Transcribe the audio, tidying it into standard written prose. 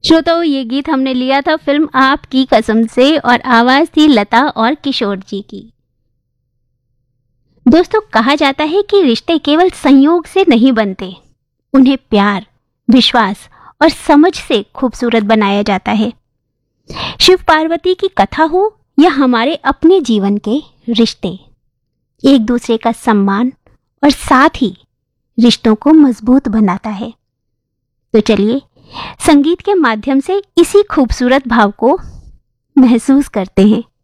श्रोताओं, ये गीत हमने लिया था फिल्म आपकी कसम से और आवाज थी लता और किशोर जी की। दोस्तों, कहा जाता है कि रिश्ते केवल संयोग से नहीं बनते, उन्हें प्यार, विश्वास और समझ से खूबसूरत बनाया जाता है। शिव पार्वती की कथा हो या हमारे अपने जीवन के रिश्ते, एक दूसरे का सम्मान और साथ ही रिश्तों को मजबूत बनाता है। तो चलिए संगीत के माध्यम से इसी खूबसूरत भाव को महसूस करते हैं।